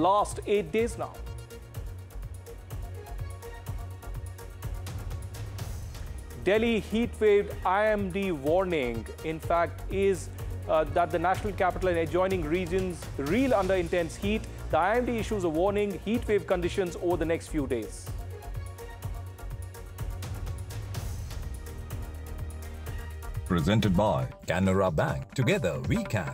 last 8 days now. Delhi heatwave IMD warning, in fact, is that the national capital and adjoining regions reel under intense heat. The IMD issues a warning, heatwave conditions over the next few days. Presented by Canara Bank. Together we can.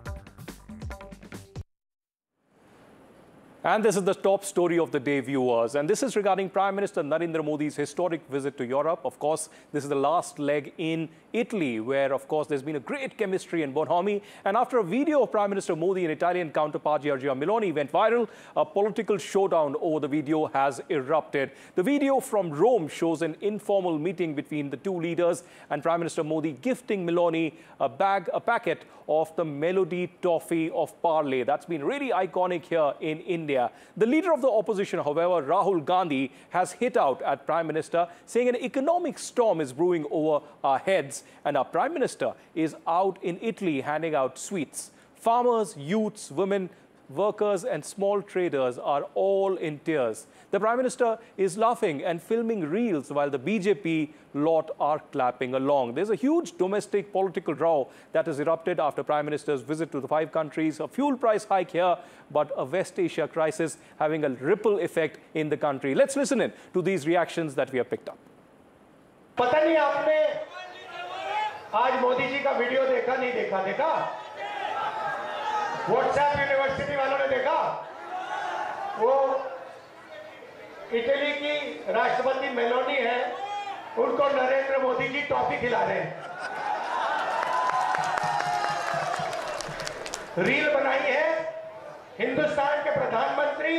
And this is the top story of the day, viewers. And this is regarding Prime Minister Narendra Modi's historic visit to Europe. Of course, this is the last leg in Italy, where, of course, there's been a great chemistry in bonhomie. And after a video of Prime Minister Modi and Italian counterpart Giorgia Meloni went viral, a political showdown over the video has erupted. The video from Rome shows an informal meeting between the two leaders and Prime Minister Modi gifting Meloni a packet of the Melody toffee of Parle. That's been really iconic here in India. The leader of the opposition, however, Rahul Gandhi, has hit out at Prime Minister, saying an economic storm is brewing over our heads, and our Prime Minister is out in Italy handing out sweets. Farmers, youths, women, workers and small traders are all in tears. The Prime Minister is laughing and filming reels while the BJP lot are clapping along. There's a huge domestic political row that has erupted after Prime Minister's visit to the 5 countries. A fuel price hike here, but a West Asia crisis having a ripple effect in the country. Let's listen in to these reactions that we have picked up. पता नहीं आपने आज मोदी जी का video देखा नहीं देखा WhatsApp university वालों ने देखा वो इटली की राष्ट्रपति मेलोनी है उनको नरेंद्र मोदी जी टॉफी खिला रहे हैं रील बनाई है हिंदुस्तान के प्रधानमंत्री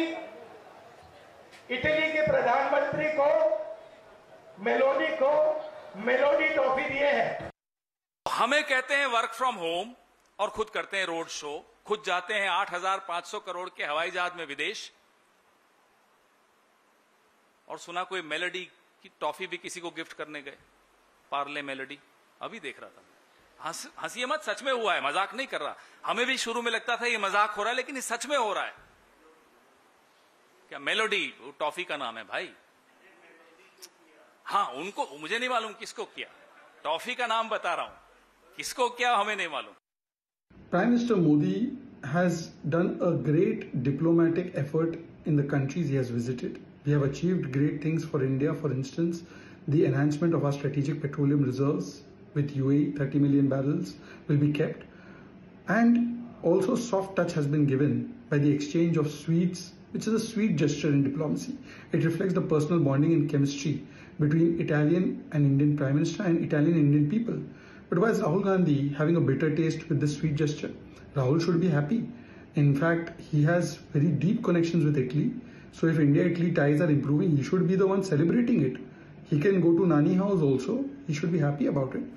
इटली के प्रधानमंत्री को मेलोनी को मेलोडी टॉफी दिए हैं हमें कहते हैं वर्क फ्रॉम होम और खुद करते हैं रोड शो खुद जाते हैं 8,500 करोड़ के हवाई जहाज में विदेश और सुना कोई मेलोडी की टॉफी भी किसी को गिफ्ट करने गए पार्ले मेलोडी अभी देख रहा था हंसी मत सच में हुआ है मजाक नहीं कर रहा हमें भी शुरू में लगता था ये मजाक हो रहा है लेकिन ये सच में हो रहा है क्या मेलोडी वो टॉफी का नाम है भाई हाँ उनको मुझे नहीं मालूम किसको किया टॉफी का नाम बता रहा हूं किसको क्या हमें नहीं मालूम Prime Minister Modi has done a great diplomatic effort in the countries he has visited. We have achieved great things for India. For instance, the enhancement of our strategic petroleum reserves with UAE 30 million barrels will be kept. And also soft touch has been given by the exchange of sweets, which is a sweet gesture in diplomacy. It reflects the personal bonding and chemistry between Italian and Indian Prime Minister and Italian and Indian people. But why is Rahul Gandhi having a bitter taste with this sweet gesture? Rahul should be happy. In fact, he has very deep connections with Italy. So if India-Italy ties are improving, he should be the one celebrating it. He can go to Nani house also. He should be happy about it.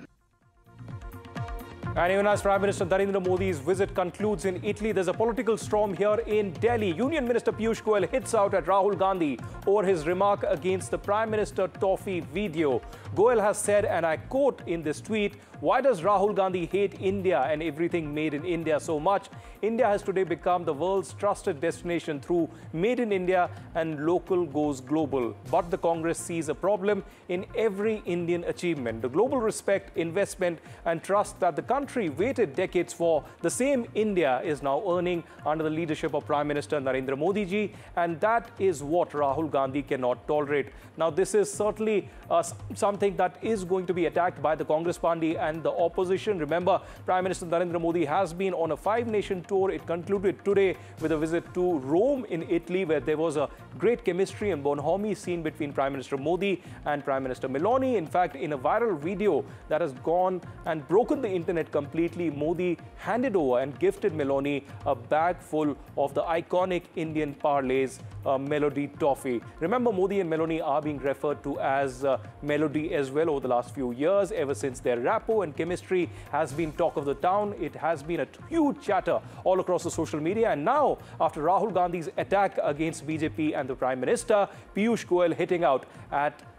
And even as Prime Minister Narendra Modi's visit concludes in Italy, there's a political storm here in Delhi. Union Minister Piyush Goyal hits out at Rahul Gandhi over his remark against the Prime Minister toffee video. Goyal has said, and I quote in this tweet, "Why does Rahul Gandhi hate India and everything made in India so much? India has today become the world's trusted destination through Made in India and local goes global. But the Congress sees a problem in every Indian achievement. The global respect, investment and trust that the country waited decades for, the same India is now earning under the leadership of Prime Minister Narendra Modi ji, and that is what Rahul Gandhi cannot tolerate." Now, this is certainly something that is going to be attacked by the Congress party and the opposition. Remember, Prime Minister Narendra Modi has been on a 5-nation tour. It concluded today with a visit to Rome in Italy, where there was a great chemistry and bonhomie seen between Prime Minister Modi and Prime Minister Meloni. In fact, in a viral video that has gone and broken the internet completely, Modi handed over and gifted Meloni a bag full of the iconic Indian Parle's Melody toffee. Remember, Modi and Meloni are being referred to as Melody as well over the last few years. Ever since their rapport and chemistry has been talk of the town, it has been a huge chatter all across the social media. And now, after Rahul Gandhi's attack against BJP and the Prime Minister, Piyush Goyal hitting out at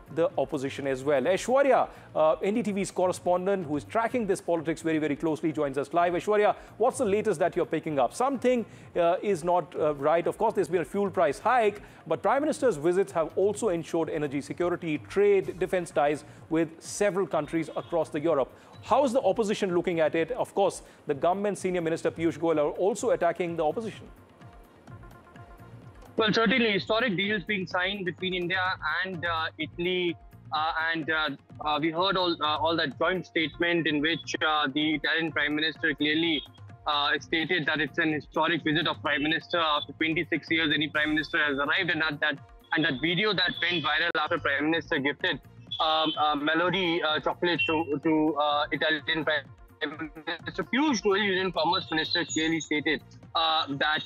the opposition as well. Aishwarya, NDTV's correspondent who is tracking this politics very, very closely, joins us live. Aishwarya, what's the latest that you're picking up? Something is not right. Of course, there's been a fuel price hike, but Prime Minister's visits have also ensured energy security, trade, defense ties with several countries across the Europe. How is the opposition looking at it? Of course, the government senior minister Piyush Goyal are also attacking the opposition. Well, certainly historic deals being signed between India and Italy, and we heard all that joint statement in which the Italian Prime Minister clearly stated that it's an historic visit of Prime Minister. After 26 years, any Prime Minister has arrived, and that video that went viral after Prime Minister gifted Melody chocolate to Italian Prime Minister. Piyush Goyal, Union Commerce Minister, clearly stated that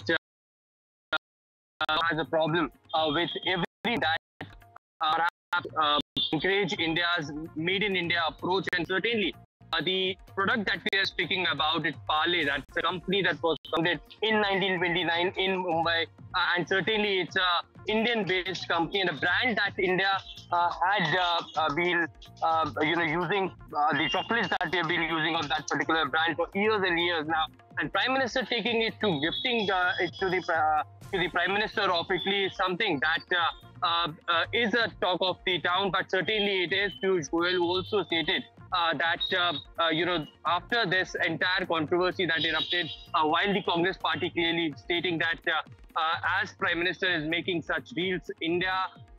has a problem with everything that encourage India's made in India approach, and certainly the product that we are speaking about, it's Parle. That's a company that was founded in 1929 in Mumbai, and certainly it's a Indian-based company and a brand that India had been, using the chocolates that we have been using of that particular brand for years and years now. And Prime Minister taking it to gifting it to the Prime Minister of Italy is something that is a talk of the town, but certainly it is Piyush Goyal who also stated that after this entire controversy that erupted, while the Congress party clearly stating that as Prime Minister is making such deals, India,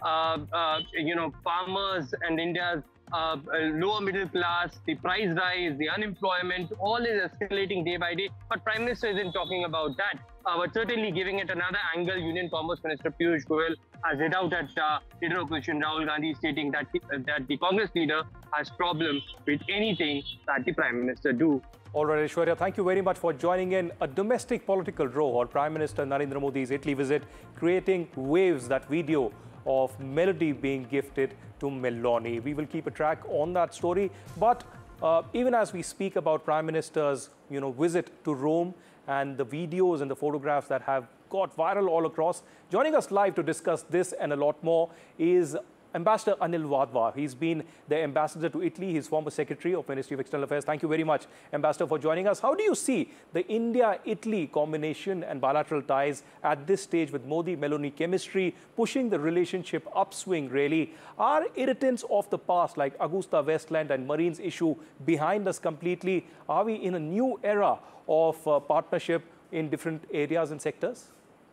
farmers and India's lower middle class, the price rise, the unemployment, all is escalating day by day. But Prime Minister isn't talking about that. But certainly giving it another angle, Union Commerce Minister Piyush Goyal has hit out at leader of opposition Rahul Gandhi, stating that the Congress leader has problems with anything that the Prime Minister do. All right, Aishwarya, thank you very much for joining in. A domestic political row, or Prime Minister Narendra Modi's Italy visit, creating waves, that video of Melody being gifted to Meloni. We will keep a track on that story. But even as we speak about Prime Minister's visit to Rome and the videos and the photographs that have got viral all across, joining us live to discuss this and a lot more is Ambassador Anil Wadhwa. He's been the ambassador to Italy. He's former secretary of Ministry of External Affairs. Thank you very much, Ambassador, for joining us. How do you see the India-Italy combination and bilateral ties at this stage with Modi-Meloni chemistry pushing the relationship upswing, really? Are irritants of the past like Augusta Westland and Marines issue behind us completely? Are we in a new era of partnership in different areas and sectors?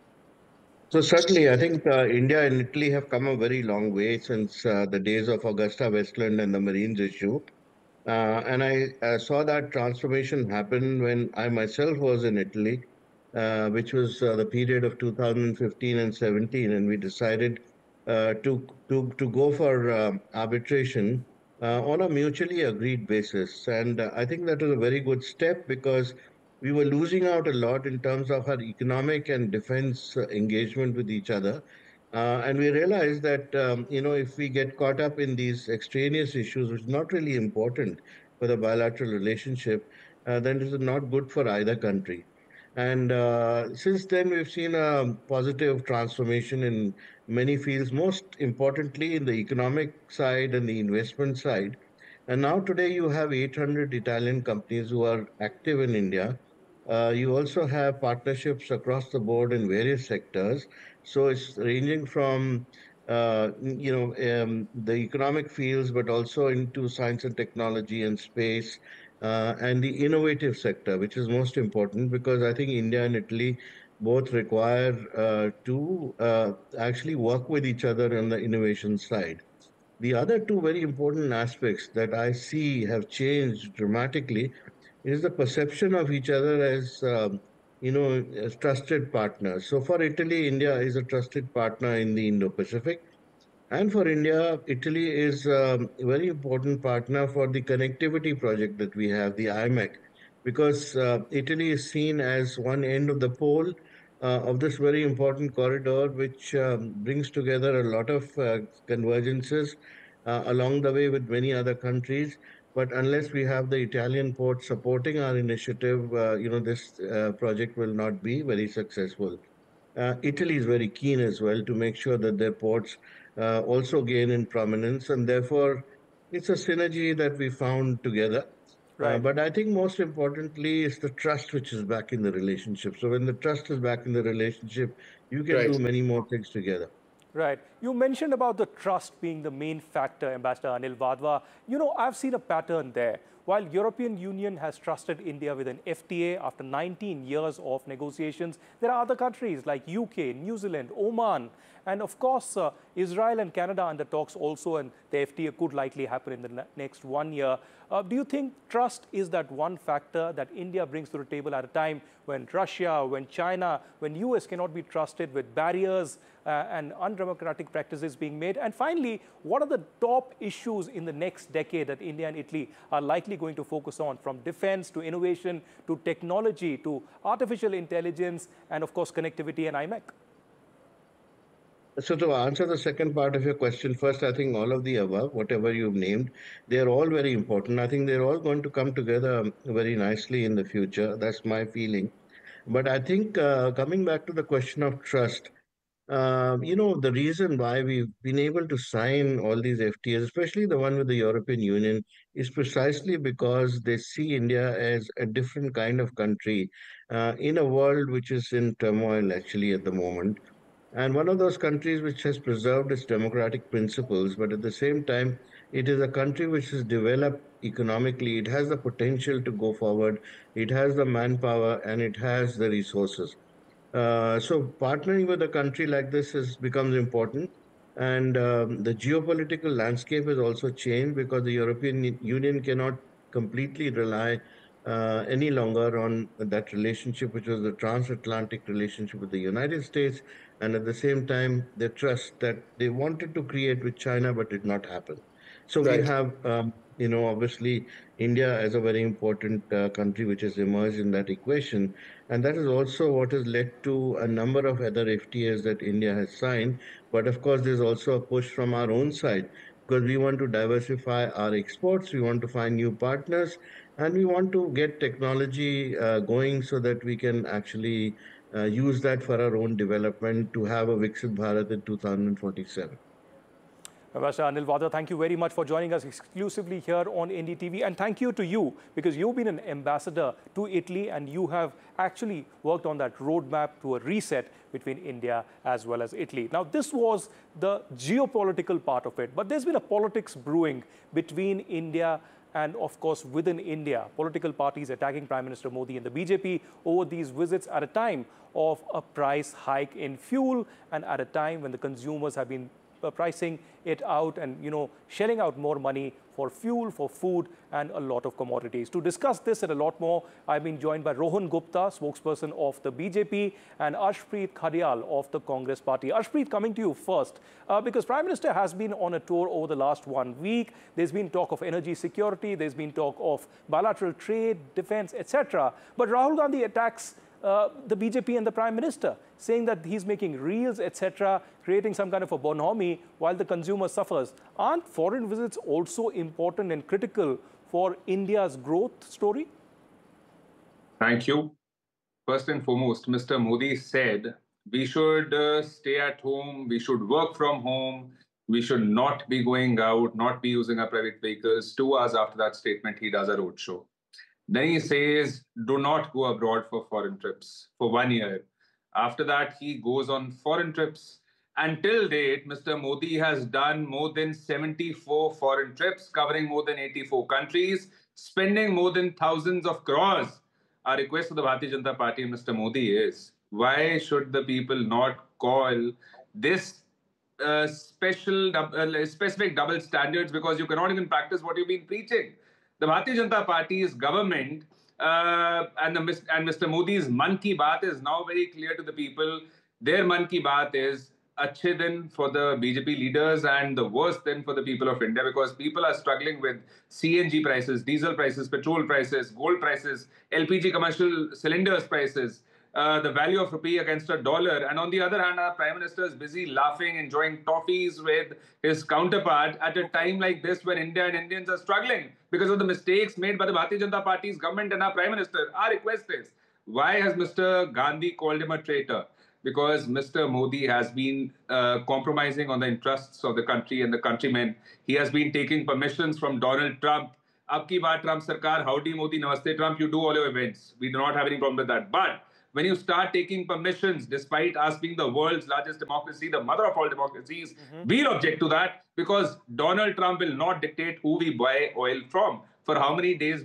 So certainly, I think India and Italy have come a very long way since the days of Augusta Westland and the Marines issue. And I saw that transformation happen when I myself was in Italy, which was the period of 2015 and 17. And we decided to go for arbitration on a mutually agreed basis. And I think that was a very good step, because we were losing out a lot in terms of our economic and defense engagement with each other. And we realized that, if we get caught up in these extraneous issues, which is not really important for the bilateral relationship, then it is not good for either country. And since then, we've seen a positive transformation in many fields, most importantly in the economic side and the investment side. And now today you have 800 Italian companies who are active in India. You also have partnerships across the board in various sectors. So it's ranging from, the economic fields, but also into science and technology and space, and the innovative sector, which is most important, because I think India and Italy both require to actually work with each other on the innovation side. The other two very important aspects that I see have changed dramatically is the perception of each other as, as trusted partners. So for Italy, India is a trusted partner in the Indo-Pacific. And for India, Italy is a very important partner for the connectivity project that we have, the IMEC, because Italy is seen as one end of the pole of this very important corridor, which brings together a lot of convergences along the way with many other countries. But unless we have the Italian port supporting our initiative, this project will not be very successful. Italy is very keen as well to make sure that their ports also gain in prominence, and therefore it's a synergy that we found together. Right. But I think most importantly is the trust which is back in the relationship. So when the trust is back in the relationship, you can do many more things together. Right. You mentioned about the trust being the main factor, Ambassador Anil Wadhwa. You know, I've seen a pattern there. While European Union has trusted India with an FTA after 19 years of negotiations, there are other countries like UK, New Zealand, Oman, and of course, Israel and Canada under talks also, and the FTA could likely happen in the next 1 year. Do you think trust is that one factor that India brings to the table at a time when Russia, when China, when US cannot be trusted with barriers and undemocratic practices being made? And finally, what are the top issues in the next decade that India and Italy are likely going to focus on, from defense to innovation to technology to artificial intelligence and, of course, connectivity and IMEC? So to answer the second part of your question, first, I think all of the above, whatever you've named, they're all very important. I think they're all going to come together very nicely in the future. That's my feeling. But I think coming back to the question of trust, the reason why we've been able to sign all these FTAs, especially the one with the European Union, is precisely because they see India as a different kind of country in a world which is in turmoil actually at the moment. And one of those countries which has preserved its democratic principles, but at the same time, it is a country which is developed economically. It has the potential to go forward. It has the manpower and it has the resources. So partnering with a country like this becomes important. And the geopolitical landscape has also changed because the European Union cannot completely rely any longer on that relationship, which was the transatlantic relationship with the United States, and at the same time, the trust that they wanted to create with China, but did not happen. So we have, obviously India as a very important country which has emerged in that equation. And that is also what has led to a number of other FTAs that India has signed. But of course, there's also a push from our own side because we want to diversify our exports, we want to find new partners, and we want to get technology going so that we can actually use that for our own development to have a Viksit Bharat in 2047. Ambassador Anil Wadhwa, thank you very much for joining us exclusively here on NDTV. And thank you to you, because you've been an ambassador to Italy and you have actually worked on that roadmap to a reset between India as well as Italy. Now, this was the geopolitical part of it, but there's been a politics brewing between India and, of course, within India. Political parties attacking Prime Minister Modi and the BJP over these visits at a time of a price hike in fuel and at a time when the consumers have been pricing it out and, shelling out more money for fuel, for food, and a lot of commodities. To discuss this and a lot more, I've been joined by Rohan Gupta, spokesperson of the BJP, and Arshpreet Khadial of the Congress Party. Arshpreet, coming to you first, because Prime Minister has been on a tour over the last 1 week. There's been talk of energy security, there's been talk of bilateral trade, defense, etc. But Rahul Gandhi attacks the BJP and the Prime Minister, saying that he's making reels, etc., creating some kind of a bonhomie while the consumer suffers. Aren't foreign visits also important and critical for India's growth story? Thank you. First and foremost, Mr. Modi said we should stay at home, we should work from home, we should not be going out, not be using our private vehicles. 2 hours after that statement, he does a roadshow. Then he says, do not go abroad for foreign trips for 1 year. After that, he goes on foreign trips. Until date, Mr. Modi has done more than 74 foreign trips, covering more than 84 countries, spending more than thousands of crores. Our request to the Bharatiya Janata Party and Mr. Modi is, why should the people not call this specific double standards, because you cannot even practice what you've been preaching? The Bharatiya Janata Party's government and Mr. Modi's Mann Ki Baat is now very clear to the people. Their Mann Ki Baat is achhe din for the BJP leaders and the worst din for the people of India, because people are struggling with CNG prices, diesel prices, petrol prices, gold prices, LPG commercial cylinders prices, the value of rupee against a dollar. And on the other hand, our Prime Minister is busy laughing, enjoying toffees with his counterpart at a time like this when India and Indians are struggling because of the mistakes made by the Bharatiya Janata Party's government and our Prime Minister. Our request is, why has Mr. Gandhi called him a traitor? because Mr. Modi has been compromising on the interests of the country and the countrymen. He has been taking permissions from Donald Trump. Ab ki baar Trump Sarkar, howdy Modi, namaste Trump, you do all your events. We do not have any problem with that. But when you start taking permissions, despite us being the world's largest democracy, the mother of all democracies, we'll object to that, because Donald Trump will not dictate who we buy oil from, for how many days